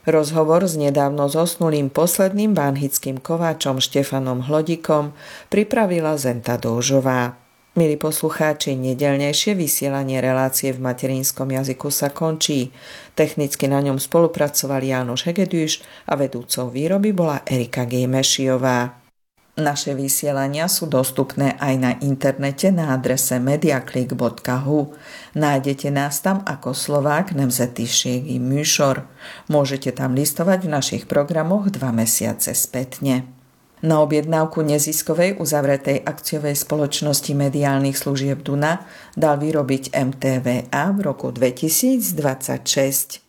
Rozhovor s nedávno zosnulým posledným banhickým kováčom Štefanom Hlodikom pripravila Zenta Dóžová. Milí poslucháči, nedeľnejšie vysielanie relácie v materinskom jazyku sa končí. Technicky na ňom spolupracovali Jánoš Hegedűs a vedúcou výroby bola Erika Gejmešiová. Naše vysielania sú dostupné aj na internete na adrese mediaklik.hu. Nájdete nás tam ako Slovák nemzetiségi műsor. Môžete tam listovať v našich programoch 2 mesiace spätne. Na objednávku neziskovej uzavretej akciovej spoločnosti mediálnych služieb Duna dal vyrobiť MTVA v roku 2026.